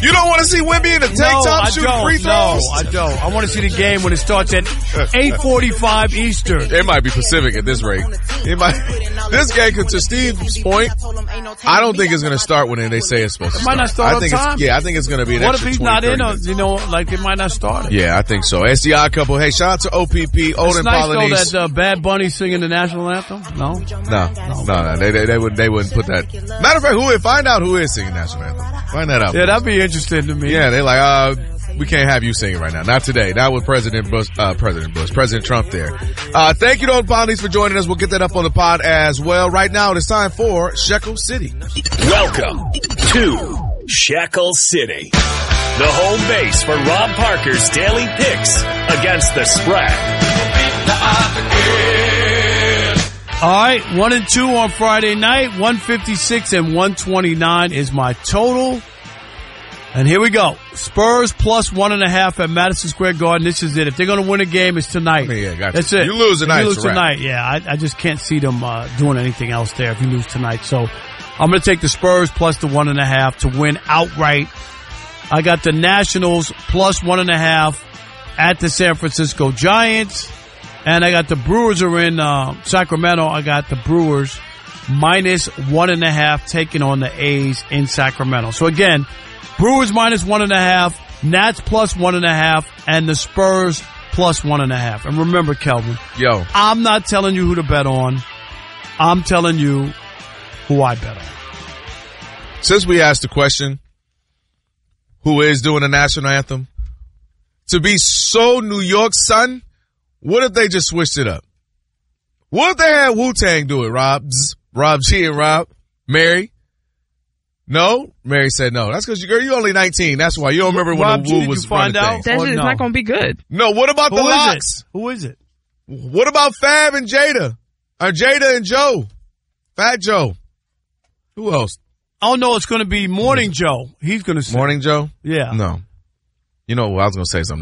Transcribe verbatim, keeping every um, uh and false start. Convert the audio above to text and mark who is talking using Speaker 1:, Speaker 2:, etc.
Speaker 1: You don't want to see Wemby in a tank
Speaker 2: no,
Speaker 1: top
Speaker 2: I
Speaker 1: shooting
Speaker 2: don't.
Speaker 1: free throws?
Speaker 2: No, I don't. I want to see the game when it starts at eight forty-five Eastern.
Speaker 1: It might be Pacific at this rate. It might. This game, to Steve's point, I don't think it's going to start when they say it's supposed to
Speaker 2: It
Speaker 1: start.
Speaker 2: might not start
Speaker 1: I
Speaker 2: on
Speaker 1: think
Speaker 2: time.
Speaker 1: It's, yeah, I think it's going to be an
Speaker 2: What if
Speaker 1: extra
Speaker 2: he's
Speaker 1: twenty,
Speaker 2: not in? Or,
Speaker 1: minutes.
Speaker 2: you know, like it might not start it.
Speaker 1: Yeah, I think so. S D I couple. Hey, shout out to O P P, Odin
Speaker 2: It's nice
Speaker 1: Polynese.
Speaker 2: though that uh, Bad Bunny singing the national anthem. No,
Speaker 1: No, no, no. They, they, they wouldn't. They wouldn't put that. Matter of fact, who would find out who is singing national anthem? Find that out.
Speaker 2: Yeah, that'd be interesting to me.
Speaker 1: Yeah, they're like, uh, we can't have you singing right now. Not today. Not with President Bush, uh, President Bush, President Trump there. Uh, thank you to Odin Polynese for joining us. We'll get that up on the pod as well. Right now, it's time for Shekel City.
Speaker 3: Welcome to Shekel City, the home base for Rob Parker's daily picks against the spread.
Speaker 2: All right, one and two on Friday night. one fifty-six and one twenty-nine is my total. And here we go. Spurs plus one and a half at Madison Square Garden. This is it. If they're going to win a game, it's tonight.
Speaker 1: I mean, yeah, gotcha.
Speaker 2: That's it.
Speaker 1: You lose tonight,
Speaker 2: If you lose
Speaker 1: it's a wrap.
Speaker 2: tonight, yeah. I, I just can't see them uh, doing anything else there if you lose tonight. So I'm going to take the Spurs plus the one and a half to win outright. I got the Nationals plus one and a half at the San Francisco Giants. And I got the Brewers are in uh, Sacramento. I got the Brewers minus one and a half taking on the A's in Sacramento. So again, Brewers minus one and a half, Nats plus one and a half, and the Spurs plus one and a half. And remember, Kelvin,
Speaker 1: Yo,
Speaker 2: I'm not telling you who to bet on. I'm telling you who I bet on.
Speaker 1: since we asked the question, who is doing the national anthem? To be so New York, son, what if they just switched it up? What if they had Wu-Tang do it, Rob? Zzz, Rob G and Rob? Mary? No? Mary said no. That's because, girl, you're only nineteen. That's why. You don't remember when
Speaker 2: Rob
Speaker 1: the
Speaker 2: G,
Speaker 1: Wu
Speaker 2: did
Speaker 1: was
Speaker 2: you find
Speaker 1: running
Speaker 2: out?
Speaker 1: things.
Speaker 4: That
Speaker 2: Or
Speaker 4: shit's
Speaker 2: no?
Speaker 4: not going to be good.
Speaker 1: No, what about
Speaker 2: Who
Speaker 1: the
Speaker 2: is
Speaker 1: locks?
Speaker 2: it? Who is it?
Speaker 1: What about Fab and Jada? Or Jada and Joe? Fat Joe. Who else?
Speaker 2: Oh, no, it's going to be Morning Joe. He's going to sing.
Speaker 1: Morning Joe?
Speaker 2: Yeah.
Speaker 1: No. You know, I was going to say something.